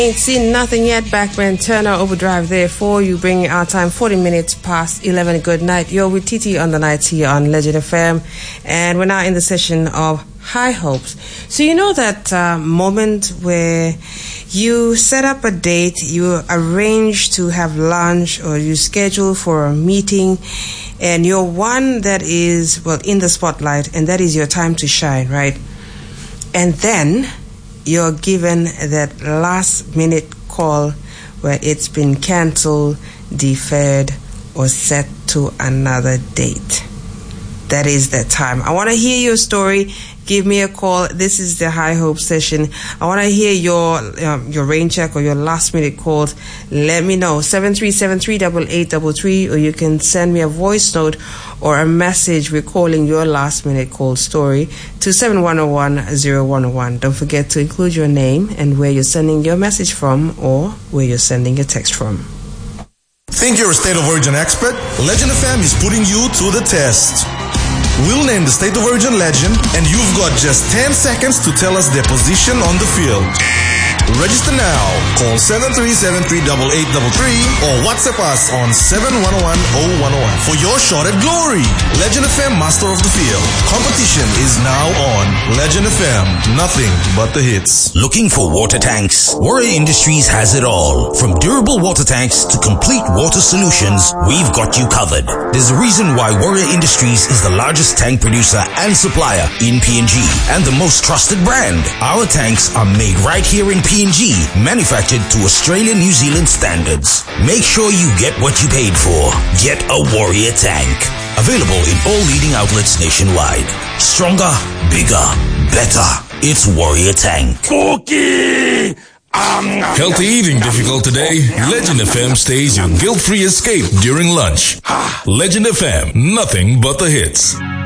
Ain't seen nothing yet. Backman Turner Overdrive there for you, bringing our time 40 minutes past 11. Good night. You're with TT on the nights here on Legend FM, and we're now in the session of High Hopes. So you know that moment where you set up a date, you arrange to have lunch, or you schedule for a meeting, and you're one that is, well, in the spotlight, and that is your time to shine, right? And then you're given that last minute call where it's been cancelled, deferred, or set to another date. That is that time. I want to hear your story. Give me a call. This is the High Hope session. I want to hear your rain check or your last minute calls. Let me know. 737-38833, or you can send me a voice note or a message recalling your last minute call story to 7101-0101. Don't forget to include your name and where you're sending your message from, or where you're sending your text from. Think you're a state of origin expert? Legend FM is putting you to the test. We'll name the state of origin legend, and you've got just 10 seconds to tell us their position on the field. Register now. Call 737-38833 or WhatsApp us on 7101-0101 for your shot at glory. Legend FM Master of the Field. Competition is now on. Legend FM. Nothing but the hits. Looking for water tanks? Warrior Industries has it all. From durable water tanks to complete water solutions, we've got you covered. There's a reason why Warrior Industries is the largest tank producer and supplier in PNG and the most trusted brand. Our tanks are made right here in PNG, manufactured to Australian New Zealand standards. Make sure you get what you paid for. Get a Warrior tank. Available in all leading outlets nationwide. Stronger, bigger, better. It's Warrior Tank. Cookie! Healthy eating difficult today? Legend FM stays your guilt-free escape during lunch. Legend FM, nothing but the hits.